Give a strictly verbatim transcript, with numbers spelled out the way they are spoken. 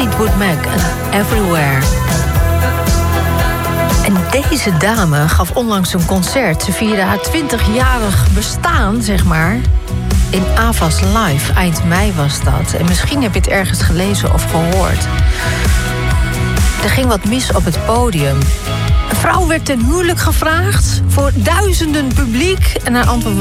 Fleetwood Mac en Everywhere. En deze dame gaf onlangs een concert. Ze vierde haar twintigjarig bestaan, zeg maar, in Avas Live. Eind mei was dat. En misschien heb je het ergens gelezen of gehoord. Er ging wat mis op het podium. Een vrouw werd ten huwelijk gevraagd voor duizenden publiek. En haar antwoord